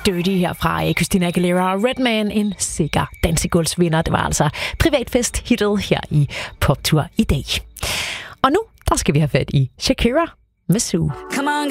Dirty her fra Christina Aguilera og Redman, en sikker dansegulvsvinder. Det var altså privatfest-hittet her i Poptur i dag. Og nu, der skal vi have fat i Shakira med Sue. Come on,